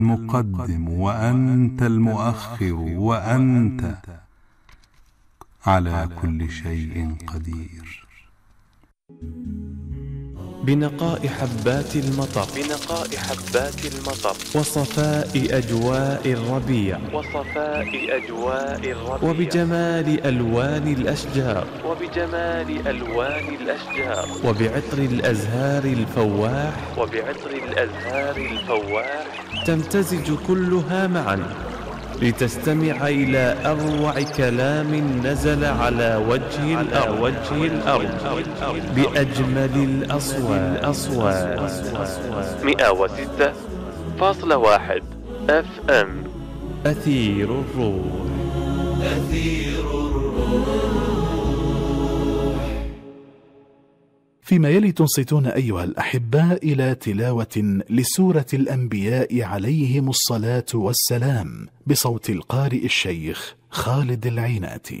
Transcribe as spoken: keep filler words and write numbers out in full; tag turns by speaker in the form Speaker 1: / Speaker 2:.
Speaker 1: المقدم وأنت المؤخر وأنت على كل شيء قدير.
Speaker 2: بنقاء حبات المطر بنقاء حبات المطر وصفاء أجواء الربيع وصفاء أجواء الربيع وبجمال ألوان الأشجار وبجمال ألوان الأشجار وبعطر الأزهار الفواح وبعطر الأزهار الفواح تمتزج كلها معا لتستمع إلى أروع كلام نزل على وجه الأرض, وجه الأرض بأجمل الأصوات مئة وستة فاصلة واحد اف ام أثير الروح. أثير الروح.
Speaker 3: فيما يلي تنصتون أيها الأحباء إلى تلاوة لسورة الأنبياء عليهم الصلاة والسلام بصوت القارئ الشيخ خالد العيناتي.